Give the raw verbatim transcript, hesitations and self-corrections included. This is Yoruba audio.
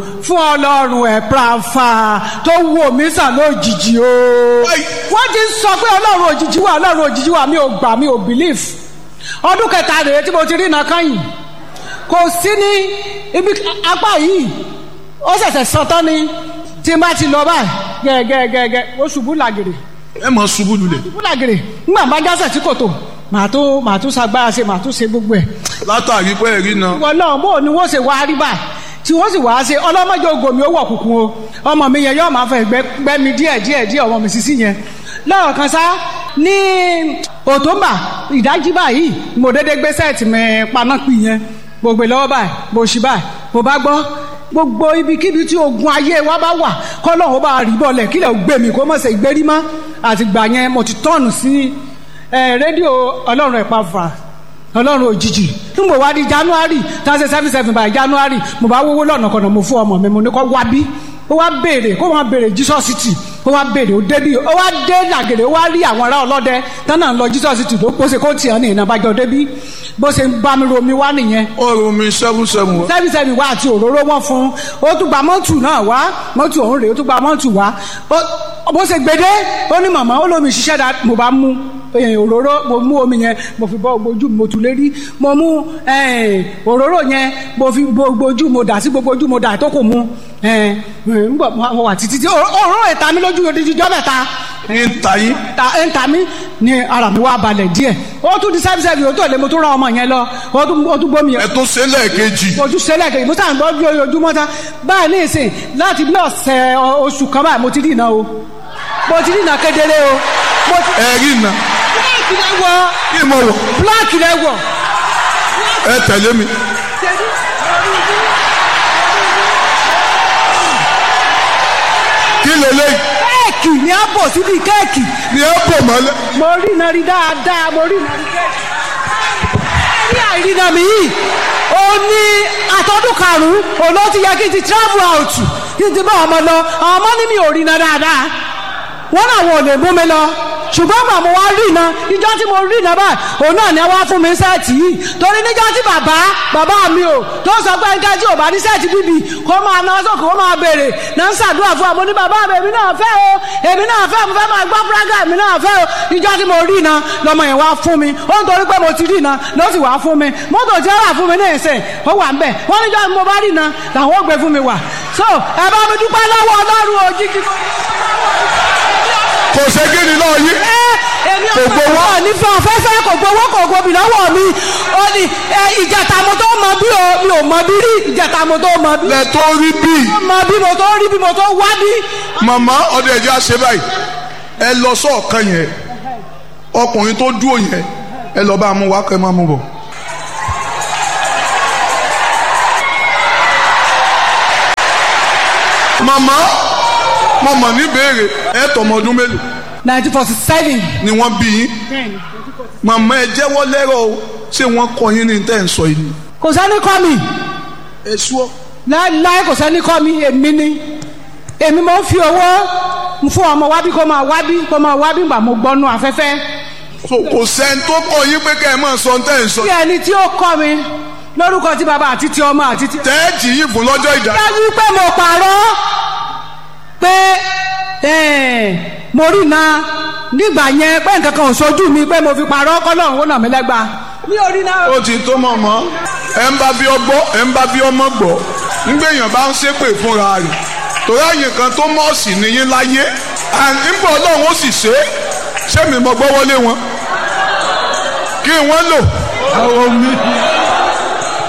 fún ọlọ́run ẹ̀ pàfà tó wò mí sàn lójijì o. wọ́n ti sọ pé ọlọ́run òjijì wà ọlọ́run òjijì wà mi ò gbà mi ò believe. ọdún kẹta rèé tí mo ti rí iná kányìn kò sí ní ibi apá yìí ó ṣẹ̀ṣẹ̀ sọ tán ni tí n bá ti lọ báyìí gẹ́gẹ́gẹ́gẹ́ ó ṣubú làgèrè. ẹ mọ ṣubú lulẹ̀. ṣubú làgèrè ńgbà bá jásẹ̀ tí kò tó màá tó màá tó sagbára ṣe màá tó ṣe gbogbo ẹ̀. látàrí pé ẹ̀rí náà. ìwọ náà bó ni wọ́n ṣe wá rí báyìí tí wọ́n sì wá ṣe ọlọ́mọdé ogomi ó wọ̀ kùkùn o ọmọ mi yẹn yóò máa fẹ́ gbẹ́ mi díẹ̀ díẹ̀ díẹ̀ ọmọ mi sísí yẹn lọ́rọ̀ kan sá ní òtúnbà ìdájí báyìí mo dédé gbé sẹ́ẹ̀tì mi panápì yẹn mo gbé lọ́wọ́ báyìí mo ṣì báyìí mo bá gbọ́ gbogbo ibikíbi tí ogun ayé wa bá wà kọ́lọ́hún bá rí bọ́ọ̀lẹ̀ kílẹ̀ gbé mi kó mọ̀ ṣe ìgbérí mọ́ àtìgbà yẹn mo ti tọ́ọ̀nù sí rédíò ọlọ́run ẹ̀ pàfà ọlọ́run òjijì ń bò wá di january thirty seven seven by january mo bá wówó lọ́nà kọ̀nà mo fún ọmọ mi mo ní kó wá bí ó wá béèrè kó wá béèrè jesus city ó wá béèrè ó débí ó wá dé làgèrè ó wá rí àwọn ará ọlọ́dẹ tánà ń lọ jesus city tó pọ́sẹ̀ kó tiẹ̀ ní ìnàbàjọ́ débí bó ṣe ń bá mi romi wá nìyẹn. ó romi seven seven wá. seven seven wá àti òróró wọn fún ó tún gba mọ́tù náà wá mọ́tù ọ̀hún rèé ó tún gba mọ́tù wá bó ṣe gbede ó ní màmá ó lómi ṣiṣẹ́ dá mo bá mú òróró mo mú omi yẹn mo fi bọ́ ojú mo tù lérí mo mú òróró yẹn mo fi gbogbo ojú mo dà sí gbogbo ojú mo dà tó kò mú n bọ̀ mo wà títí òróró ìta mi lójú odidi jọ́ mẹ́ta. ń ta yín. ń ta mí ni ara mi wá balẹ̀ díẹ̀ ó tún di sẹ́bi sẹ́bi ó tó lé mo tún rán ọmọ yẹn lọ ó tún gbómi yẹn. ẹ tún ṣe lẹ́ẹ̀kejì. mo tún ṣe lẹ́ẹ̀kejì mo sàn gbọ́ bí ojúmọ́ ta báyìí ní ìsìn láti bí ọ̀sẹ̀ oṣù kan báyìí mo ti rí iná o mo ti rí iná kedere o. ẹ rí iná. bíláàkì rẹ wọ. kí mo wọ. bíláàkì rẹ wọ. ẹ tẹ̀lé mi. kí lélẹ́yìí. kéèkì ni a bò síbi kéèkì. ni a bò mọ́lẹ̀. mo rí iná rí dáadáa mo rí iná rí kéèkì. ẹ rí àìrìnà mi yìí ó ní àtọ́dún karùn-ún òun ló ti yẹ kí n ti travel out kí n ti bá ọmọ lọ àwọn ọmọ ní mi ò rí iná dáadáa wọ́n náà wọn ò lè mú mi lọ ṣùgbọ́n màmú wa rí iná ìjọ́ tí mo rí iná báyìí òun náà ni wá fún mi sẹ́ẹ̀tì yìí torí níjọ́ tí bàbá bàbá mi ò tó sọ pé nǹkan tí ò bá ní sẹ́ẹ̀tì bíbí kó máa náwó sókè kó máa béèrè náà ń ṣàdúrà fún àmọ́ ní bàbá mi èmi náà fẹ́ o èmi náà fẹ́ mo fẹ́ máa gbọ́ fúrágà èmi náà fẹ́ o ìjọ́ tí mo rí iná lọmọ yẹn wá fún mi ó ń torí pé mo ti rí iná ló sì wá fún mi mọ́tò tí ó wà fún mi ní ìsìn ó wà ń bẹ̀ wọ́n níjọ́ tí mo bá rí iná làwọn ó gbé fún mi wà so ẹ bá mi dúpẹ́ lọ́wọ́ Ọlọ́run òjijì kò ṣe kí ni náà yí. kò gbowó ní fún afẹ́fẹ́ kò gbowó kò gbobi lọ́wọ́ mi ó ní ìjàtà mo tó mọ bí o mi ò mọ bí rí ìjàtà mo tó mọ bí. lẹ tó rí bí. mọ bí mo tó rí bí mo tó wá bí. màmá ọdẹ ẹjẹ àṣẹ báyìí ẹ lọ sọọkan yẹn ọkùnrin tó dúró yẹn ẹ lọ bá a mú wá kẹ máa mú bọ. màmá mo mọ̀ ní béèrè ẹ tọmọ ọdún mélòó. nineteen forty seven. ni wọ́n bí yín. màmá ẹ jẹ́wọ́ lẹ́rọ̀ o ṣé wọ́n kọ́ yín ní tẹ́ ń sọ yìí. kò sẹ́ni kọ́ mi. ẹ ṣúọ́. láì kò sẹ́ni kọ́ mi èmi ni èmi mo ń fi owó fún ọmọ wábí kó máa wábí kó máa wábí gbà mo gbọ́nú afẹ́fẹ́. so kò sẹ́ni tó kọ́ yín pé kẹ́ ẹ máa sọ tẹ́ ń sọ. kí ẹni tí ó kọ́ mi lórúkọ tí bàbá àti ti ọmọ àti ti. tẹ́ẹ̀jì yìí fún lọ́jọ́ ìjà. dájú pé mo pààrọ̀ pé mo rí iná nígbà yẹn pé nǹkan kan ò sojú mi pé mo fi parọ́ kọ́lọ́run ó nà mí lẹ́gba. mi ò rí iná. ó ti tó mọ̀ mọ́ ẹ ń bá bí ọgbọ́ ẹ ń bá bí ọmọ gbọ́ nígbèyàn bá ń ṣépè fúnra rẹ̀ torí àyè kan tó mọ̀ọ́sì nìyí láyé nígbà ọlọ́run ó sì ṣe é ṣé mi mọ̀ gbọ́ wọlé wọn kí wọ́n lò. àwọn mi.